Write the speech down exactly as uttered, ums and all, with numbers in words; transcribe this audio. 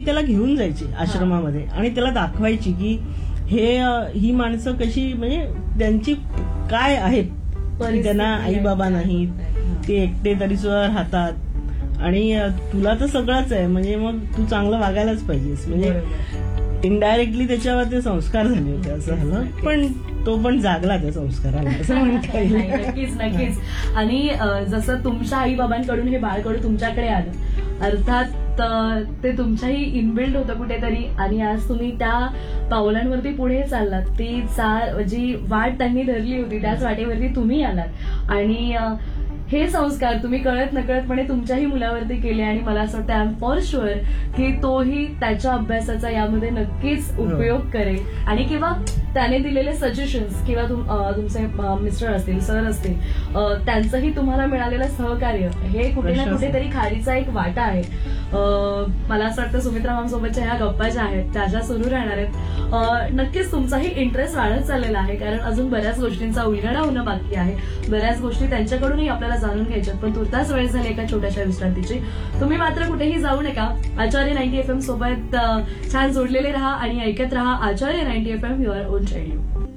त्याला घेऊन जायची आश्रमामध्ये आणि त्याला दाखवायची की हे ही माणसं कशी म्हणजे त्यांची काय आहेत, त्यांना आई बाबा नाहीत, ते एकटे तरी सुद्धा राहतात आणि तुला तर सगळंच आहे म्हणजे मग तू चांगलं वागायलाच पाहिजेस. म्हणजे इनडायरेक्टली त्याच्यावर ते संस्कार झाले होते असं झालं, पण तो पण जागला त्या संस्काराला असं म्हणता येईल. नक्कीच नक्कीच. आणि जसं तुमच्या आई बाबांकडून हे बाळकडू तुमच्याकडे आलं, अर्थात ते तुमच्याही इनबिल्ड होतं कुठेतरी आणि आज तुम्ही त्या पावलांवरती पुढे चाललात. ती चाल जी वाट त्यांनी धरली होती त्याच वाटेवरती तुम्ही आलात आणि हे संस्कार तुम्ही कळत नकळतपणे तुमच्याही मुलावरती केले आणि मला असं वाटतं आय एम फॉर शुअर की तोही त्याच्या अभ्यासाचा यामध्ये नक्कीच उपयोग करेल आणि किंवा त्याने दिलेले सजेशन्स किंवा तुमचे मिस्टर असतील, सर असतील, त्यांचंही तुम्हाला मिळालेलं सहकार्य हे कुठे ना कुठेतरी खारीचा एक वाटा आहे. मला असं वाटतं सुमित्रा मॅम सोबतच्या ह्या गप्पा ज्या आहेत त्या ज्या सुरू राहणार आहेत, नक्कीच तुमचाही इंटरेस्ट वाढत चाललेला आहे कारण अजून बऱ्याच गोष्टींचा उलगडा होणं बाकी आहे. बऱ्याच गोष्टी त्यांच्याकडूनही आपल्याला जाणून घ्यायच्यात, पण तुर्तास वेळ झाली एका छोट्याशा विश्रांतीची. तुम्ही मात्र कुठेही जाऊ नका. आचार्य नाईन्टी एफ एम सोबत छान जोडलेले राहा आणि ऐकत राहा आचार्य ninety F am your on radio.